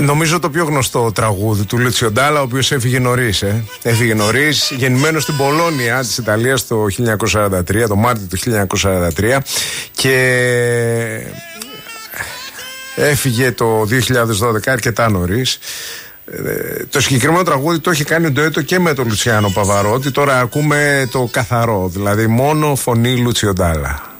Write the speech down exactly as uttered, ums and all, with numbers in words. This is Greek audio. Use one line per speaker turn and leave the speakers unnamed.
Νομίζω το πιο γνωστό τραγούδι του Λούτσιο Ντάλα, ο οποίος έφυγε νωρίς. Ε. Έφυγε νωρίς, γεννημένος στην Πολόνια της Ιταλίας το χίλια εννιακόσια σαράντα τρία, το Μάρτιο του χίλια εννιακόσια σαράντα τρία, και έφυγε το δύο χιλιάδες δώδεκα αρκετά νωρίς. Ε, το συγκεκριμένο τραγούδι το έχει κάνει ντουέτο και με τον Λουτσιάνο Παβαρότη. Τώρα ακούμε το καθαρό, δηλαδή μόνο φωνή Λούτσιο Ντάλα.